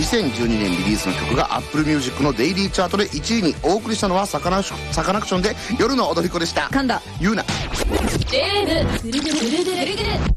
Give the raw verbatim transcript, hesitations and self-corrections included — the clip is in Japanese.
せんじゅうにねんリリースの曲が Apple Music のデイリーチャートでいちいに。お送りしたのはサカナサカナクションで夜の踊り子でした。 神田ゆうなジェームぐるぐるぐるぐるぐる